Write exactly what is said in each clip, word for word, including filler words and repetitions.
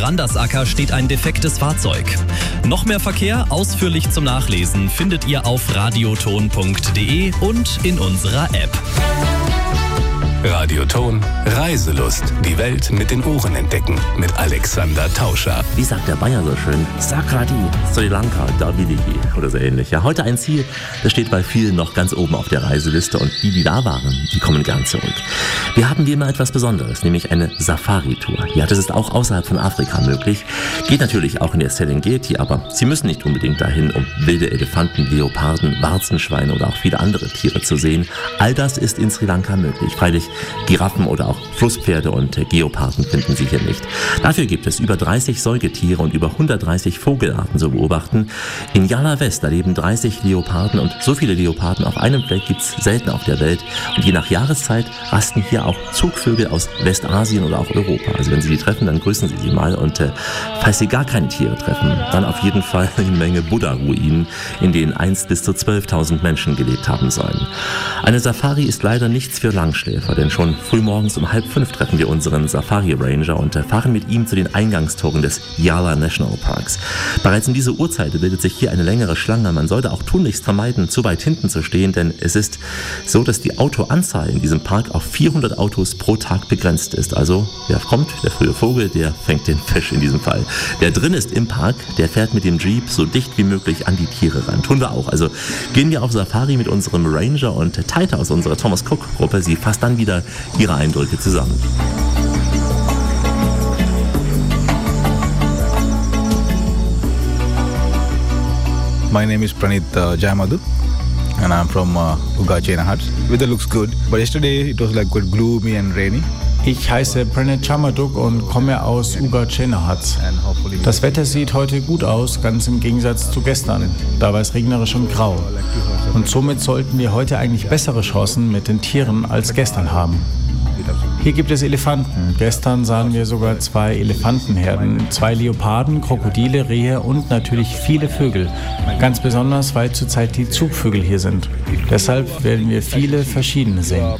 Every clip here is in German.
Randersacker steht ein defektes Fahrzeug. Noch mehr Verkehr ausführlich zum Nachlesen findet ihr auf radioton punkt de und in unserer App. Radioton, Reiselust. Die Welt mit den Ohren entdecken. Mit Alexander Tauscher. Wie sagt der Bayer so schön? Sakrati, Sri Lanka, Daviligi oder so ähnlich. Ja, heute ein Ziel, das steht bei vielen noch ganz oben auf der Reiseliste. Und die, die da waren, die kommen gern zurück. Wir haben wie immer etwas Besonderes, nämlich eine Safari-Tour. Ja, das ist auch außerhalb von Afrika möglich. Geht natürlich auch in der Serengeti, aber Sie müssen nicht unbedingt dahin, um wilde Elefanten, Leoparden, Warzenschweine oder auch viele andere Tiere zu sehen. All das ist in Sri Lanka möglich. Freilich Giraffen oder auch Flusspferde und Geoparden finden Sie hier nicht. Dafür gibt es über dreißig Säugetiere und über hundertdreißig Vogelarten zu beobachten. In Yala West, da leben dreißig Leoparden und so viele Leoparden auf einem Fleck gibt es selten auf der Welt. Und je nach Jahreszeit rasten hier auch Zugvögel aus Westasien oder auch Europa. Also wenn Sie die treffen, dann grüßen Sie sie mal. Und äh, falls Sie gar keine Tiere treffen, dann auf jeden Fall eine Menge Buddha-Ruinen, in denen einst bis zu zwölftausend Menschen gelebt haben sollen. Eine Safari ist leider nichts für Langschläfer, denn schon frühmorgens um halb fünf treffen wir unseren Safari Ranger und fahren mit ihm zu den Eingangstoren des Yala National Parks. Bereits um diese Uhrzeit bildet sich hier eine längere Schlange. Man sollte auch tunlichst vermeiden, zu weit hinten zu stehen, denn es ist so, dass die Autoanzahl in diesem Park auf vierhundert Autos pro Tag begrenzt ist. Also, wer kommt, der frühe Vogel, der fängt den Fisch in diesem Fall. Wer drin ist im Park, der fährt mit dem Jeep so dicht wie möglich an die Tiere ran. Tun wir auch. Also gehen wir auf Safari mit unserem Ranger und Taita aus unserer Thomas Cook Gruppe. Sie fasst dann wieder ihre Eindrücke zusammen. My name is Pranit uh, Jayamadu and I'm from uh, Ugachena Huts. Weather looks good, but yesterday it was like quite gloomy and rainy. Ich heiße Pranit Chamaduk und komme aus Ugachena Huts. Das Wetter sieht heute gut aus, ganz im Gegensatz zu gestern. Da war es regnerisch und grau. Und somit sollten wir heute eigentlich bessere Chancen mit den Tieren als gestern haben. Hier gibt es Elefanten. Gestern sahen wir sogar zwei Elefantenherden, zwei Leoparden, Krokodile, Rehe und natürlich viele Vögel. Ganz besonders, weil zurzeit die Zugvögel hier sind. Deshalb werden wir viele verschiedene sehen.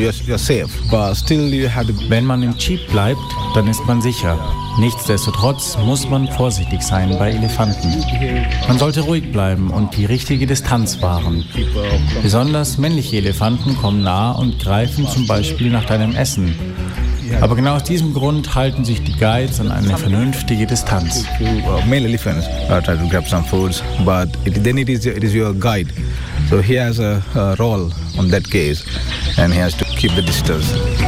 Wenn man im Jeep bleibt, dann ist man sicher. Nichtsdestotrotz muss man vorsichtig sein bei Elefanten. Man sollte ruhig bleiben und die richtige Distanz wahren. Besonders männliche Elefanten kommen nah und greifen zum Beispiel nach deinem Essen. Aber genau aus diesem Grund halten sich die Guides an eine vernünftige Distanz. Male elephants uh, try to grab some foods, but it, then it is it is your guide. So he has a, a role on that case, and he has to keep the distance.